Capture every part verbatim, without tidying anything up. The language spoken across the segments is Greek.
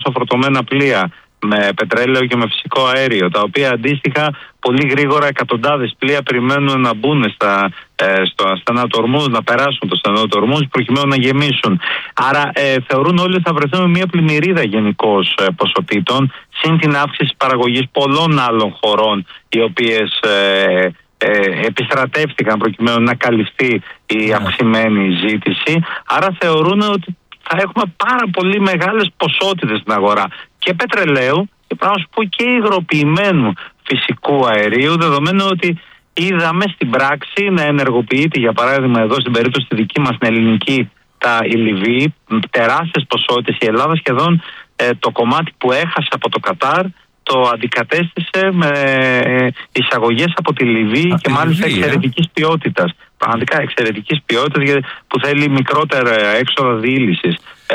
τόσο φορτωμένα πλοία με πετρέλαιο και με φυσικό αέριο, τα οποία αντίστοιχα πολύ γρήγορα εκατοντάδες πλοία περιμένουν να μπουν στα, ε, στο στενά του Ορμούζ, να περάσουν το στενό του Ορμούζ προκειμένου να γεμίσουν. Άρα ε, θεωρούν όλοι ότι θα βρεθούν με μια πλημμυρίδα γενικώς ε, ποσοτήτων, συν την αύξηση παραγωγής πολλών άλλων χωρών, οι οποίες ε, ε, επιστρατεύτηκαν προκειμένου να καλυφθεί η αυξημένη ζήτηση. Άρα θεωρούν ότι θα έχουμε πάρα πολύ μεγάλες ποσότητες στην αγορά και πετρελαίου και πράγμα να σου πω και υγροποιημένου φυσικού αερίου, δεδομένου ότι είδαμε στην πράξη να ενεργοποιείται, για παράδειγμα εδώ στην περίπτωση τη δική μας την ελληνική, τα, η Λιβύη, τεράστιες ποσότητες. Η Ελλάδα σχεδόν ε, το κομμάτι που έχασε από το Κατάρ το αντικατέστησε με εισαγωγές από τη Λιβύη και μάλιστα εξαιρετικής ποιότητας. Πραγματικά εξαιρετικής ποιότητας που θέλει μικρότερα έξοδα διήλυσης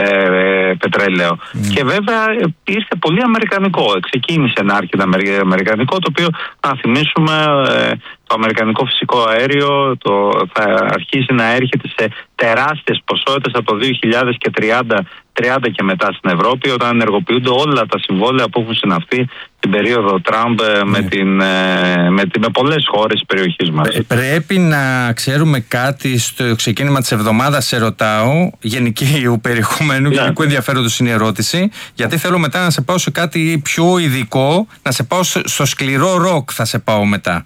ε, πετρέλαιο. Mm. Και βέβαια ήρθε πολύ αμερικανικό. Ξεκίνησε να έρχεται αμερικανικό, το οποίο να θυμίσουμε ε, το αμερικανικό φυσικό αέριο το, θα αρχίσει να έρχεται σε τεράστιες ποσότητες από το δύο χιλιάδες τριάντα και μετά στην Ευρώπη, όταν ενεργοποιούνται όλα τα συμβόλαια που έχουν συναυθεί την περίοδο Τραμπ mm. με, την, με, την, με πολλές χώρες της περιοχής μας. Πρέπει να ξέρουμε κάτι στο ξεκίνημα της εβδομάδας, σε ρωτάω, γενικού περιεχομένου, yeah. γενικού ενδιαφέροντος είναι η ερώτηση, γιατί θέλω μετά να σε πάω σε κάτι πιο ειδικό, να σε πάω στο σκληρό ροκ, θα σε πάω μετά.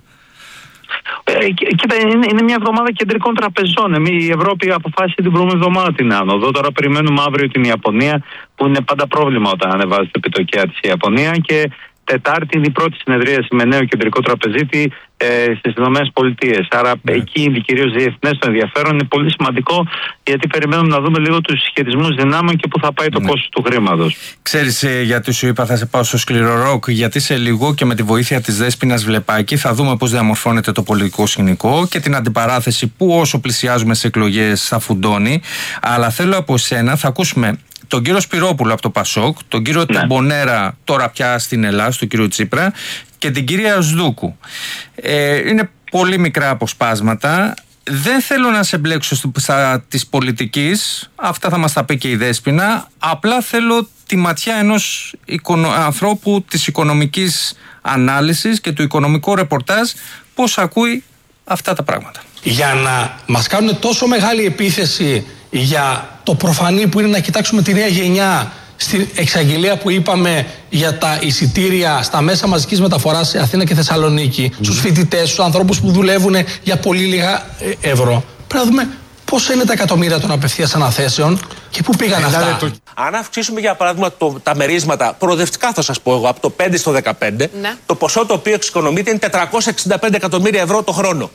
Ε, κοίτα, είναι, είναι μια εβδομάδα κεντρικών τραπεζών. Η Ευρώπη αποφάσισε την προηγούμενη εβδομάδα την άνοδο. Τώρα περιμένουμε αύριο την Ιαπωνία, που είναι πάντα πρόβλημα όταν ανεβάζει τα επιτοκία της η Ιαπωνία. Και Τετάρτη είναι η πρώτη συνεδρίαση με νέο κεντρικό τραπεζίτη ε, στις ΗΠΑ. Άρα yeah. εκεί είναι κυρίως διεθνές το ενδιαφέρον. Είναι πολύ σημαντικό, γιατί περιμένουμε να δούμε λίγο τους συσχετισμούς δυνάμεων και πού θα πάει το yeah. κόστος του χρήματος. Ξέρεις ε, γιατί σου είπα θα σε πάω στο σκληρό ροκ? Γιατί σε λίγο και με τη βοήθεια της Δέσποινας Βλεπάκη θα δούμε πώς διαμορφώνεται το πολιτικό σκηνικό και την αντιπαράθεση που όσο πλησιάζουμε σε εκλογές θα φουντώνει. Αλλά θέλω από εσένα, θα ακούσουμε τον κύριο Σπυρόπουλο από το Πασόκ, τον κύριο ναι. Ταμπονέρα τώρα πια στην Ελλάδα, τον κύριο Τσίπρα, και την κυρία Σδούκου. Ε, είναι πολύ μικρά αποσπάσματα. Δεν θέλω να σε μπλέξω στα της πολιτικής, αυτά θα μας τα πει και η Δέσποινα. Απλά θέλω τη ματιά ενός οικονο... ανθρώπου της οικονομικής ανάλυσης και του οικονομικού ρεπορτάζ, πώς ακούει αυτά τα πράγματα. Για να μας κάνουν τόσο μεγάλη επίθεση για το προφανή που είναι να κοιτάξουμε τη νέα γενιά στην εξαγγελία που είπαμε για τα εισιτήρια στα μέσα μαζικής μεταφοράς σε Αθήνα και Θεσσαλονίκη, mm. στους φοιτητές, στους ανθρώπους που δουλεύουν για πολύ λίγα ευρώ. Πρέπει να δούμε πόσα είναι τα εκατομμύρια των απευθείας αναθέσεων και πού πήγαν αυτά. Το... Αν αυξήσουμε για παράδειγμα το, τα μερίσματα, προοδευτικά θα σας πω εγώ, από το πέντε στο δεκαπέντε, ναι. το ποσό το οποίο εξοικονομείται είναι τετρακόσια εξήντα πέντε εκατομμύρια ευρώ το χρόνο.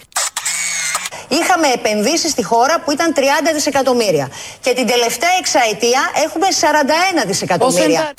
Είχαμε επενδύσεις στη χώρα που ήταν τριάντα δισεκατομμύρια και την τελευταία εξαετία έχουμε σαράντα ένα δισεκατομμύρια.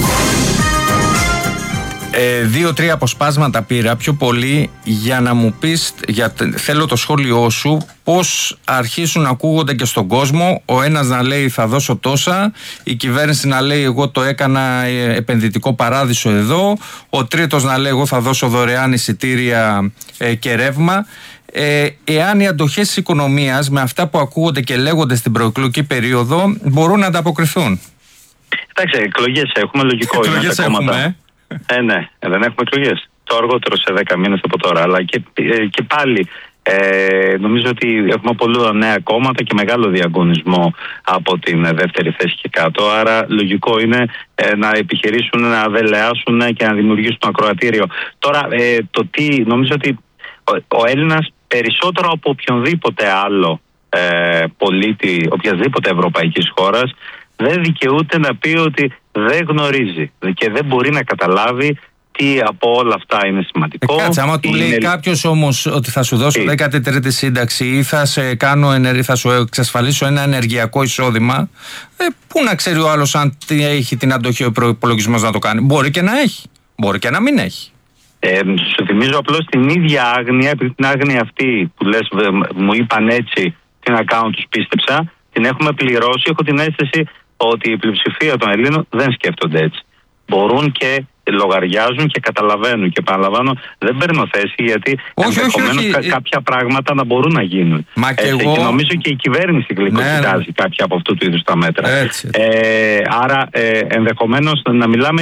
Ε, Δύο-τρία αποσπάσματα πήρα, πιο πολύ, για να μου πεις, για, θέλω το σχόλιο σου, πώς αρχίσουν να ακούγονται και στον κόσμο, ο ένας να λέει θα δώσω τόσα, η κυβέρνηση να λέει εγώ το έκανα επενδυτικό παράδεισο εδώ, ο τρίτος να λέει εγώ θα δώσω δωρεάν εισιτήρια ε, και ρεύμα. Ε, εάν οι αντοχές της οικονομίας με αυτά που ακούγονται και λέγονται στην προεκλογική περίοδο μπορούν να ανταποκριθούν. Εντάξει, εκλογές έχουμε, λογικό είναι. Εκλογές έχουμε, ε. ε, ναι, δεν έχουμε εκλογές. Το αργότερο σε δέκα μήνες από τώρα. Αλλά και, ε, και πάλι ε, νομίζω ότι έχουμε πολλά νέα κόμματα και μεγάλο διαγωνισμό από την δεύτερη θέση και κάτω. Άρα λογικό είναι ε, να επιχειρήσουν να δελεάσουν και να δημιουργήσουν ακροατήριο. Τώρα, ε, το τι νομίζω ότι ο, ο Έλληνας περισσότερο από οποιονδήποτε άλλο ε, πολίτη οποιασδήποτε ευρωπαϊκής χώρας δεν δικαιούται να πει ότι δεν γνωρίζει και δεν μπορεί να καταλάβει τι από όλα αυτά είναι σημαντικό. Ε, κάτσε, άμα του λέει είναι... κάποιος όμως ότι θα σου δώσω δέκατη τρίτη σύνταξη ή θα, σε κάνω, θα σου εξασφαλίσω ένα ενεργειακό εισόδημα, ε, πού να ξέρει ο άλλος αν έχει την αντοχή ο προϋπολογισμός να το κάνει? Μπορεί και να έχει, μπορεί και να μην έχει. Ε, σου θυμίζω απλώς την ίδια άγνοια, επειδή την άγνοια αυτή που λες μου είπαν έτσι, την account τους πίστεψα, την έχουμε πληρώσει. Έχω την αίσθηση ότι η πλειοψηφία των Ελλήνων δεν σκέφτονται έτσι. Μπορούν και λογαριάζουν και καταλαβαίνουν. Και επαναλαμβάνω, δεν παίρνω θέση γιατί ενδεχομένως κα, κάποια πράγματα να μπορούν να γίνουν. Μα και, ε, εγώ... και νομίζω και η κυβέρνηση γλυκοκοιτάζει ναι, ναι. κάποια από αυτού του είδους τα μέτρα. Έτσι, έτσι. Ε, άρα ε, ενδεχομένως να μιλάμε